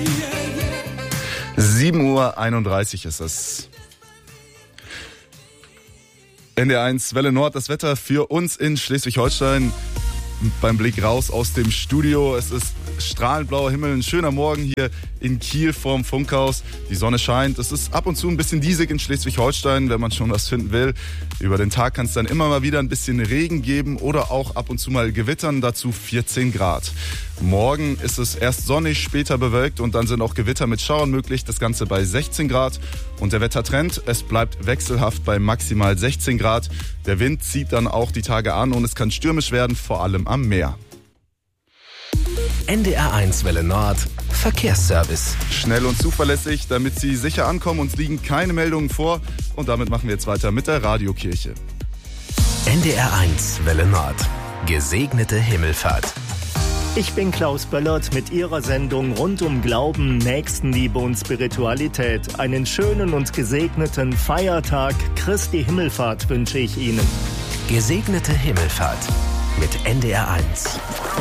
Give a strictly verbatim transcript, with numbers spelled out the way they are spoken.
sieben Uhr einunddreißig ist es. N D R eins Welle Nord, das Wetter für uns in Schleswig-Holstein. Beim Blick raus aus dem Studio. Es ist strahlend blauer Himmel, ein schöner Morgen hier in Kiel vorm Funkhaus. Die Sonne scheint. Es ist ab und zu ein bisschen diesig in Schleswig-Holstein, wenn man schon was finden will. Über den Tag kann es dann immer mal wieder ein bisschen Regen geben oder auch ab und zu mal Gewittern, dazu vierzehn Grad. Morgen ist es erst sonnig, später bewölkt und dann sind auch Gewitter mit Schauern möglich. Das Ganze bei sechzehn Grad. Und der Wettertrend, es bleibt wechselhaft bei maximal sechzehn Grad. Der Wind zieht dann auch die Tage an und es kann stürmisch werden, vor allem am Meer. N D R eins Welle Nord Verkehrsservice. Schnell und zuverlässig, damit Sie sicher ankommen. Uns liegen keine Meldungen vor. Und damit machen wir jetzt weiter mit der Radiokirche. N D R eins Welle Nord. Gesegnete Himmelfahrt. Ich bin Klaus Böllert mit Ihrer Sendung rund um Glauben, Nächstenliebe und Spiritualität. Einen schönen und gesegneten Feiertag Christi Himmelfahrt wünsche ich Ihnen. Gesegnete Himmelfahrt mit N D R eins.